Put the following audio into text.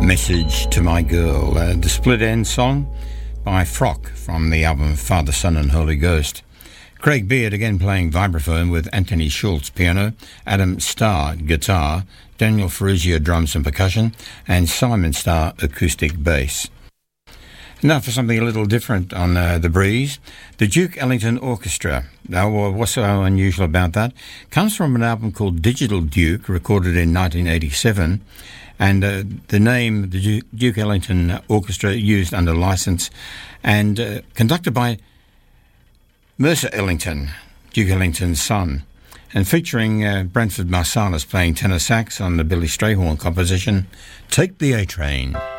Message to My Girl, the split end song by Frock from the album Father, Son and Holy Ghost. Craig Beard again playing vibraphone with Anthony Schultz piano, Adam Starr guitar, Daniel Ferrugia drums and percussion, and Simon Starr acoustic bass. Now for something a little different on The Breeze, the Duke Ellington Orchestra. Now, what's so unusual about that? Comes from an album called Digital Duke, recorded in 1987, and the name, the Duke Ellington Orchestra, used under license, and conducted by Mercer Ellington, Duke Ellington's son, and featuring Brentford Marsalis playing tenor sax on the Billy Strayhorn composition, Take the A-Train.